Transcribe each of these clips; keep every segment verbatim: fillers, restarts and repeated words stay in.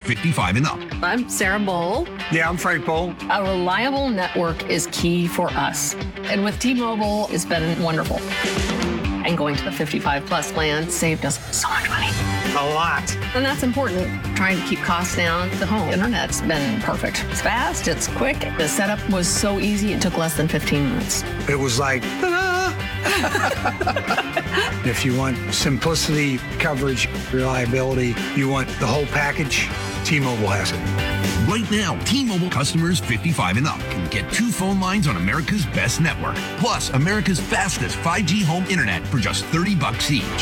fifty-five and up. I'm Sarah Bowl. Yeah, I'm Frank Bowl. A reliable network is key for us. And with T-Mobile, it's been wonderful. And going to the fifty-five plus plan saved us so much money. A lot. And that's important. Trying to keep costs down. The home internet's been perfect. It's fast, it's quick. The setup was so easy, it took less than fifteen minutes. It was like, ta-da! If you want simplicity, coverage, reliability, you want the whole package, T-Mobile has it. Right now, T-Mobile customers fifty-five and up can get two phone lines on America's best network, plus America's fastest five G home internet for just thirty bucks each.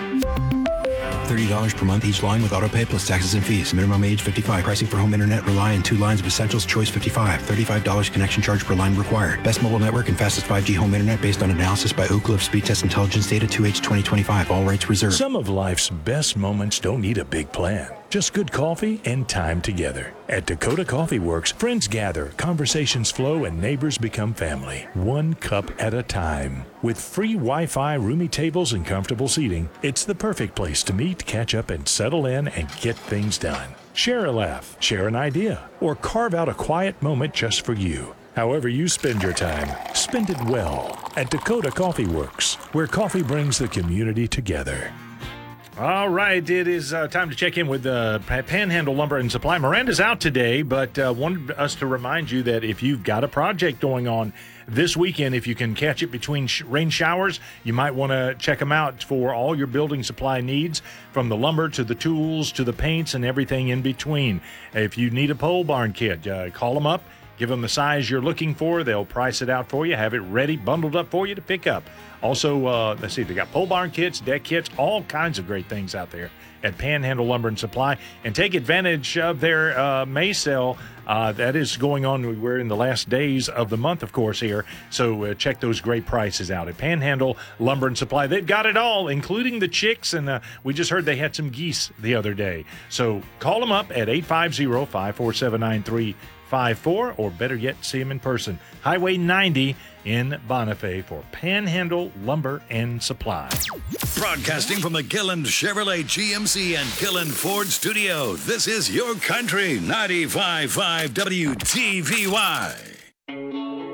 thirty dollars per month each line with autopay plus taxes and fees. Minimum age fifty-five. Pricing for home internet rely on two lines of Essentials Choice fifty-five. thirty-five dollars connection charge per line required. Best mobile network and fastest five G home internet based on analysis by Ookla of Speed Test Intelligence data two H twenty twenty-five. All rights reserved. Some of life's best moments don't need a big plan. Just good coffee and time together. At Dakota Coffee Works, friends gather, conversations flow, and neighbors become family, one cup at a time. With free Wi-Fi, roomy tables, and comfortable seating, it's the perfect place to meet, catch up, and settle in and get things done. Share a laugh, share an idea, or carve out a quiet moment just for you. However you spend your time, spend it well at Dakota Coffee Works, where coffee brings the community together. All right, it is uh, time to check in with uh, Panhandle Lumber and Supply. Miranda's out today, but uh, wanted us to remind you that if you've got a project going on this weekend, if you can catch it between sh- rain showers, you might want to check them out for all your building supply needs, from the lumber to the tools to the paints and everything in between. If you need a pole barn kit, uh, call them up. Give them the size you're looking for. They'll price it out for you, have it ready, bundled up for you to pick up. Also, uh, let's see, they got pole barn kits, deck kits, all kinds of great things out there at Panhandle Lumber and Supply. And take advantage of their uh, May sale. Uh, that is going on. We're in the last days of the month, of course, here. So uh, check those great prices out at Panhandle Lumber and Supply. They've got it all, including the chicks. And uh, we just heard they had some geese the other day. So call them up at eight five zero, five four seven, nine three five four, or better yet, see them in person. Highway ninety in Bonifay for Panhandle Lumber and Supply. Broadcasting from the Gilland Chevrolet G M C and Gilland Ford studio, this is Your Country ninety-five point five W T V Y.